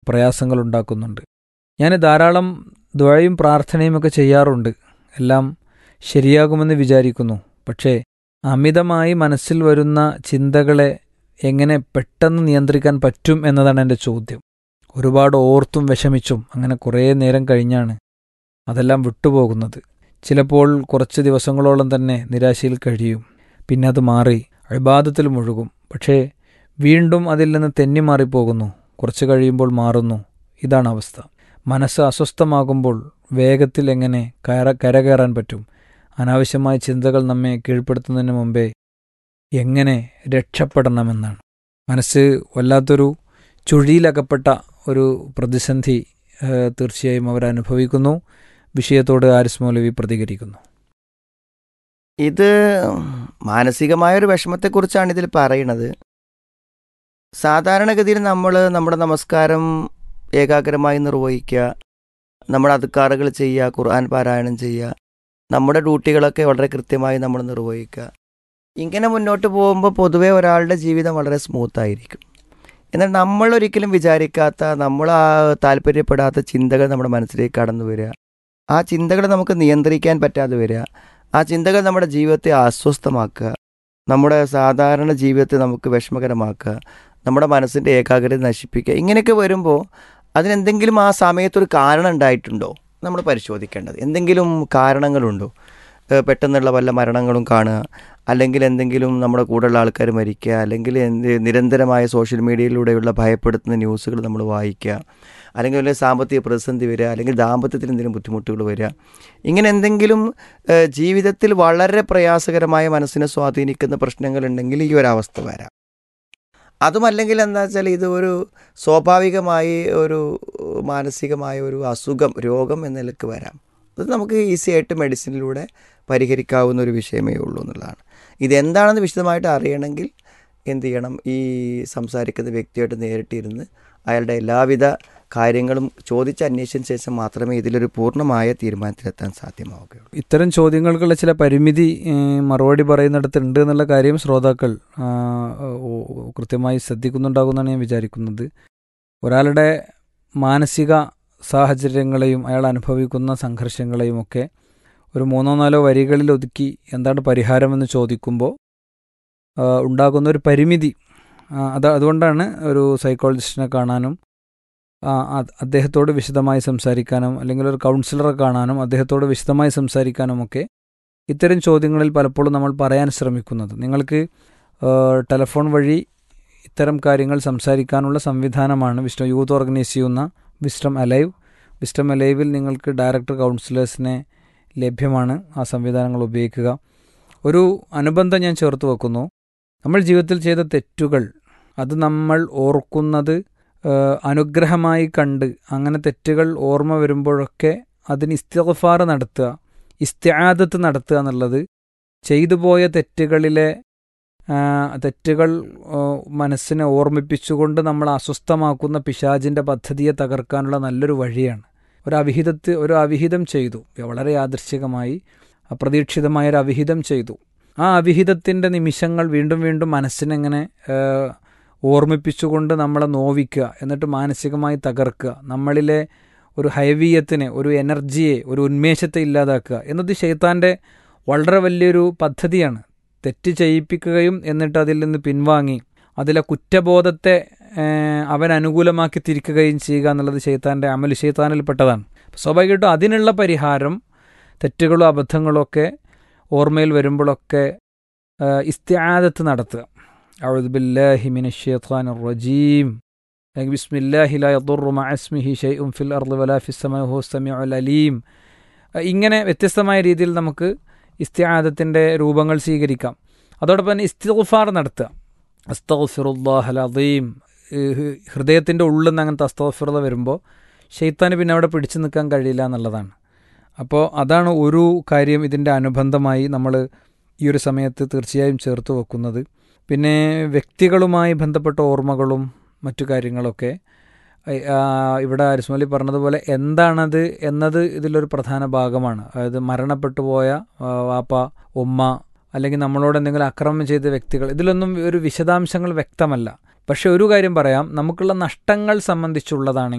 പ്രയാസങ്ങൾ ഉണ്ടാക്കുന്നുണ്ട്. ഞാൻ ധാരാളം ദുആയും പ്രാർത്ഥനയുമൊക്കെ ചെയ്യാറുണ്ട്, എല്ലാം ശരിയാകുമെന്ന് വിചാരിക്കുന്നു. പക്ഷേ അമിതമായി മനസ്സിൽ വരുന്ന ചിന്തകളെ എങ്ങനെ പെട്ടെന്ന് നിയന്ത്രിക്കാൻ പറ്റും എന്നതാണ് എൻ്റെ ചോദ്യം. ഒരുപാട് ഓർത്തും വിഷമിച്ചും അങ്ങനെ കുറേ നേരം കഴിഞ്ഞാണ് അതെല്ലാം വിട്ടുപോകുന്നത്. ചിലപ്പോൾ കുറച്ച് ദിവസങ്ങളോളം തന്നെ നിരാശയിൽ കഴിയും. പിന്നെ അത് മാറി ഇബാദത്തിൽ മുഴുകും. പക്ഷേ വീണ്ടും അതിൽ നിന്ന് തെന്നി മാറിപ്പോകുന്നു. കുറച്ച് കഴിയുമ്പോൾ മാറുന്നു. ഇതാണ് അവസ്ഥ. മനസ്സ് അസ്വസ്ഥമാകുമ്പോൾ വേഗത്തിൽ എങ്ങനെ കരകയറാൻ പറ്റും? അനാവശ്യമായ ചിന്തകൾ നമ്മെ കീഴ്പ്പെടുത്തുന്നതിന് മുമ്പേ എങ്ങനെ രക്ഷപ്പെടണമെന്നാണ്. മനസ്സ് വല്ലാത്തൊരു ചുഴിയിലകപ്പെട്ട ഒരു പ്രതിസന്ധി തീർച്ചയായും അവരനുഭവിക്കുന്നു. വിഷയത്തോട് ആരിസ് മൗലവി പ്രതികരിക്കുന്നു. ഇത് മാനസികമായൊരു വിഷമത്തെക്കുറിച്ചാണ് ഇതിൽ പറയുന്നത്. സാധാരണഗതിയിൽ നമ്മൾ നമ്മുടെ നമസ്കാരം ഏകാഗ്രമായി നിർവഹിക്കുക, നമ്മുടെ അദ്കാറുകൾ ചെയ്യുക, ഖുർആൻ പാരായണം ചെയ്യുക, നമ്മുടെ ഡ്യൂട്ടികളൊക്കെ വളരെ കൃത്യമായി നമ്മൾ നിർവഹിക്കുക. ഇങ്ങനെ മുന്നോട്ട് പോകുമ്പോൾ പൊതുവേ ഒരാളുടെ ജീവിതം വളരെ സ്മൂത്തായിരിക്കും. എന്നാൽ നമ്മളൊരിക്കലും വിചാരിക്കാത്ത, നമ്മൾ താല്പര്യപ്പെടാത്ത ചിന്തകൾ നമ്മുടെ മനസ്സിലേക്ക് കടന്നു വരിക, ആ ചിന്തകൾ നമുക്ക് നിയന്ത്രിക്കാൻ പറ്റാതെ വരിക, ആ ചിന്തകൾ നമ്മുടെ ജീവിതത്തെ അസ്വസ്ഥമാക്കുക, നമ്മുടെ സാധാരണ ജീവിതത്തെ നമുക്ക് വിഷമകരമാക്കുക, നമ്മുടെ മനസ്സിൻ്റെ ഏകാഗ്രത നശിപ്പിക്കുക. ഇങ്ങനെയൊക്കെ വരുമ്പോൾ അതിനെന്തെങ്കിലും ആ സമയത്തൊരു കാരണം ഉണ്ടായിട്ടുണ്ടോ നമ്മൾ പരിശോധിക്കേണ്ടത്. എന്തെങ്കിലും കാരണങ്ങളുണ്ടോ? പെട്ടെന്നുള്ള വല്ല മരണങ്ങളും കാണുക, അല്ലെങ്കിൽ എന്തെങ്കിലും നമ്മുടെ കൂടെയുള്ള ആൾക്കാർ മരിക്കുക, അല്ലെങ്കിൽ നിരന്തരമായ സോഷ്യൽ മീഡിയയിലൂടെയുള്ള ഭയപ്പെടുത്തുന്ന ന്യൂസുകൾ നമ്മൾ വായിക്കുക, അല്ലെങ്കിൽ വല്ല സാമ്പത്തിക പ്രതിസന്ധി വരിക, അല്ലെങ്കിൽ ദാമ്പത്യത്തിൽ എന്തെങ്കിലും ബുദ്ധിമുട്ടുകൾ വരിക. ഇങ്ങനെ എന്തെങ്കിലും ജീവിതത്തിൽ വളരെ പ്രയാസകരമായ മനസ്സിനെ സ്വാധീനിക്കുന്ന പ്രശ്നങ്ങളുണ്ടെങ്കിൽ ഈ ഒരവസ്ഥ വരാം. അതുമല്ലെങ്കിൽ എന്താ വെച്ചാൽ ഇത് ഒരു സ്വാഭാവികമായി ഒരു മാനസികമായ ഒരു അസുഖം, രോഗം എന്ന നിലക്ക് വരാം. അത് നമുക്ക് ഈസി ആയിട്ട് മെഡിസിനിലൂടെ പരിഹരിക്കാവുന്ന ഒരു വിഷയമേ ഉള്ളൂ എന്നുള്ളതാണ്. ഇതെന്താണെന്ന് വിശദമായിട്ട് അറിയണമെങ്കിൽ എന്ത് ചെയ്യണം? ഈ സംസാരിക്കുന്ന വ്യക്തിയായിട്ട് നേരിട്ടിരുന്ന് അയാളുടെ എല്ലാവിധ കാര്യങ്ങളും ചോദിച്ചന്വേഷിച്ചതിന് ശേഷം മാത്രമേ ഇതിലൊരു പൂർണ്ണമായ തീരുമാനത്തിലെത്താൻ സാധ്യമാവുകയുള്ളൂ. ഇത്തരം ചോദ്യങ്ങൾക്കുള്ള ചില പരിമിതി മറുപടി പറയുന്നിടത്തുണ്ട് എന്നുള്ള കാര്യം ശ്രോതാക്കൾ കൃത്യമായി ശ്രദ്ധിക്കുന്നുണ്ടാകുമെന്നാണ് ഞാൻ വിചാരിക്കുന്നത്. ഒരാളുടെ മാനസിക സാഹചര്യങ്ങളെയും അയാൾ അനുഭവിക്കുന്ന സംഘർഷങ്ങളെയും ഒക്കെ ഒരു 3-4 വരികളിൽ ഒതുക്കി എന്താണ് പരിഹാരമെന്ന് ചോദിക്കുമ്പോൾ ഉണ്ടാകുന്ന ഒരു പരിമിതി, അതുകൊണ്ടാണ് ഒരു സൈക്കോളജിസ്റ്റിനെ കാണാനും അദ്ദേഹത്തോട് വിശദമായി സംസാരിക്കാനും, അല്ലെങ്കിൽ ഒരു കൗൺസിലറെ കാണാനും അദ്ദേഹത്തോട് വിശദമായി സംസാരിക്കാനുമൊക്കെ ഇത്തരം ചോദ്യങ്ങളിൽ പലപ്പോഴും നമ്മൾ പറയാൻ ശ്രമിക്കുന്നത്. നിങ്ങൾക്ക് ടെലഫോൺ വഴി ഇത്തരം കാര്യങ്ങൾ സംസാരിക്കാനുള്ള സംവിധാനമാണ് യൂത്ത് ഓർഗനൈസ് ചെയ്യുന്ന വിസ്ഡം അലൈവിൽ നിങ്ങൾക്ക് ഡയറക്ടർ കൗൺസിലേഴ്സിനെ ലഭ്യമാണ്. ആ സംവിധാനങ്ങൾ ഉപയോഗിക്കുക. ഒരു അനുബന്ധം ഞാൻ ചേർത്ത് വെക്കുന്നു. നമ്മൾ ജീവിതത്തിൽ ചെയ്ത തെറ്റുകൾ അത് നമ്മൾ ഓർക്കുന്നത് അനുഗ്രഹമായി കണ്ട്, അങ്ങനെ തെറ്റുകൾ ഓർമ്മ വരുമ്പോഴൊക്കെ അതിന് ഇസ്തിഗ്ഫാർ നടത്തുക, ഇസ്തിആദത്ത് നടത്തുക എന്നുള്ളത് ചെയ്തു പോയ തെറ്റുകൾ മനസ്സിനെ ഓർമ്മിപ്പിച്ചുകൊണ്ട് നമ്മൾ അസ്വസ്ഥമാക്കുന്ന പിശാചിൻ്റെ പദ്ധതിയെ തകർക്കാനുള്ള നല്ലൊരു വഴിയാണ്. ഒരു അവിഹിതം ചെയ്തു, വളരെ യാദൃശ്ചികമായി അപ്രതീക്ഷിതമായ ഒരു അവിഹിതം ചെയ്തു. ആ അവിഹിതത്തിൻ്റെ നിമിഷങ്ങൾ വീണ്ടും വീണ്ടും മനസ്സിനെങ്ങനെ ഓർമ്മിപ്പിച്ചുകൊണ്ട് നമ്മളെ നോവിക്കുക, എന്നിട്ട് മാനസികമായി തകർക്കുക, നമ്മളിലെ ഒരു ഹൈവീയത്തിനെ, ഒരു എനർജിയെ, ഒരു ഉന്മേഷത്തെ ഇല്ലാതാക്കുക എന്നത് ശൈത്താൻ്റെ വളരെ വലിയൊരു പദ്ധതിയാണ്. തെറ്റ് ചെയ്യിപ്പിക്കുകയും എന്നിട്ട് അതിൽ നിന്ന് പിൻവാങ്ങി അതിലെ കുറ്റബോധത്തെ അവൻ അനുകൂലമാക്കി തിരിക്കുകയും ചെയ്യുക എന്നുള്ളത് ശൈത്താൻ്റെ അമൽ, ശൈത്താനിൽപ്പെട്ടതാണ്. സ്വാഭാവികമായിട്ടും അതിനുള്ള പരിഹാരം തെറ്റുകളോ അബദ്ധങ്ങളോ ഒക്കെ ഓർമ്മയിൽ വരുമ്പോഴൊക്കെ ഇസ്തിആദത്ത് നടത്തുക. അഊദു ബില്ലാഹി മിനശ് ശൈത്വാനിർ റജീം, ബിസ്മില്ലാഹി ലാ യദുറു മഅ ഇസ്മിഹി ശൈഉൻ ഫിൽ അർളി വലാ ഫിസ് സമാഇ വഹുവ സമീഉൽ അലീം. ഇങ്ങനെ വ്യത്യസ്തമായ രീതിയിൽ നമുക്ക് ഇസ്തിആദത്തിൻ്റെ രൂപങ്ങൾ സ്വീകരിക്കാം. അതോടൊപ്പം തന്നെ ഇസ്തിഗ്ഫാർ നടത്തുക. അസ്തഗ്ഫിറുല്ലാഹൽ അദീം, ഹൃദയത്തിൻ്റെ ഉള്ളിൽ നിന്ന് അങ്ങനത്തെ അസ്തഗ്ഫിറുല്ലാഹ് വരുമ്പോൾ ശൈത്താന് പിന്നെ അവിടെ പിടിച്ചു നിൽക്കാൻ കഴിയില്ല എന്നുള്ളതാണ്. അപ്പോൾ അതാണ് ഒരു കാര്യം ഇതിൻ്റെ അനുബന്ധമായി നമ്മൾ ഈ ഒരു സമയത്ത് തീർച്ചയായും ചേർത്ത് വെക്കുന്നത്. പിന്നെ വ്യക്തികളുമായി ബന്ധപ്പെട്ട ഓർമ്മകളും മറ്റു കാര്യങ്ങളൊക്കെ ഇവിടെ അരിസ്മലി പറഞ്ഞതുപോലെ എന്താണത് എന്നത് ഇതിലൊരു പ്രധാന ഭാഗമാണ്. അതായത് മരണപ്പെട്ടു പോയ വാപ്പ, ഉമ്മ, അല്ലെങ്കിൽ നമ്മളോട് എന്തെങ്കിലും അക്രമം ചെയ്ത വ്യക്തികൾ, ഇതിലൊന്നും ഒരു വിശദാംശങ്ങൾ വ്യക്തമല്ല. പക്ഷെ ഒരു കാര്യം പറയാം, നമുക്കുള്ള നഷ്ടങ്ങൾ സംബന്ധിച്ചുള്ളതാണെങ്കിൽ